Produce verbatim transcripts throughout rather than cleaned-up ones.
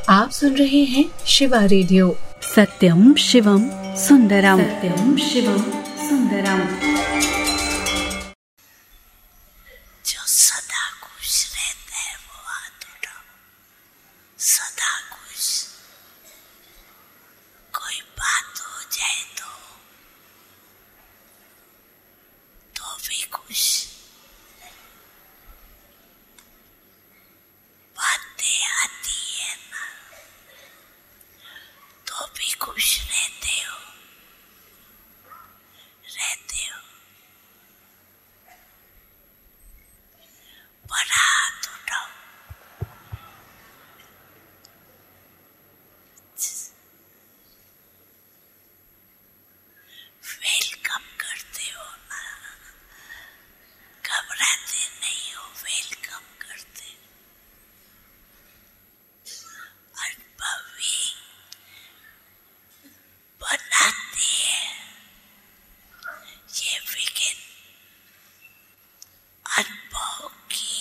आप सुन रहे हैं शिवा रेडियो। सत्यम शिवम सुंदरम, सत्यम शिवम सुंदरम। जो सदा खुश रहता है वो हाथ उठाओ। सदा खुश, कोई बात हो जाए तो तो भी खुश, बातें आती है ना तो भी खुश रहते हो रहते हो बड़ा हाथ उठाओ। वेलकम करते हो ना, घबराते नहीं हो, वेलकम करते। अनुभवी बनाते हैं ये वीकेंड, अनुभव की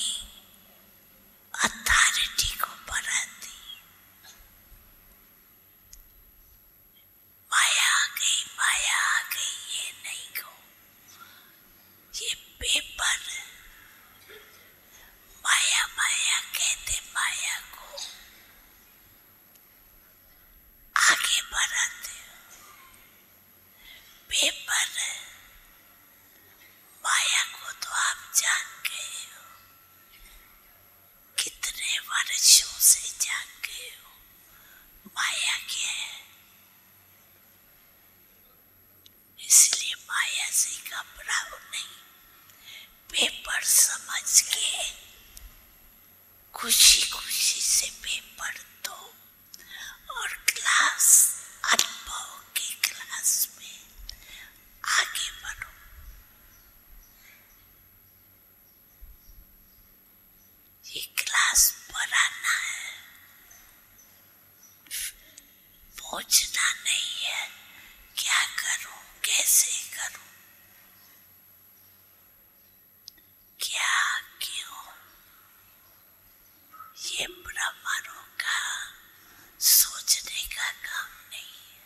अथॉरिटी को बढ़ाती। माया आ गई, माया आ गई, ये नहीं को, ये पेपर माया माया कहते, माया को आगे बढ़ाते हो। पेपर माया को तो आप जान गए हो, कितने वर्षों से जान गए हो माया क्या है। इसलिए माया से घबराओ नहीं, पेपर समझ के खुशी खुशी से पेपर दो और क्लास, अनुभव की क्लास में आगे बढ़ो। ये क्लास बढ़ाना है, पहुंचना नहीं है। क्या करूं, कैसे करूं, क्या क्यों, ये ब्राह्मणों का सोचने का काम नहीं है।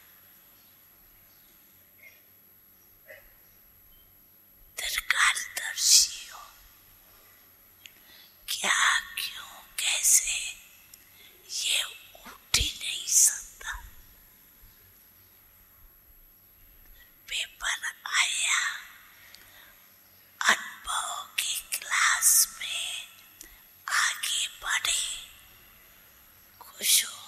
दरकारदर्शी हो, क्या क्यों कैसे, ये उठ ही नहीं सकता। पेपर आया, अनुभव की क्लास में आगे बढ़े, खुश हो।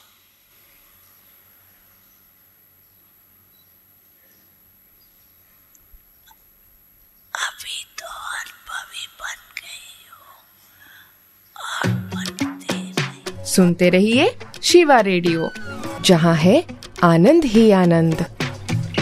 अभी तो अनुभवी बन गए हो और बनते रहे। सुनते रहिए शिवा रेडियो, जहाँ है आनंद ही आनंद।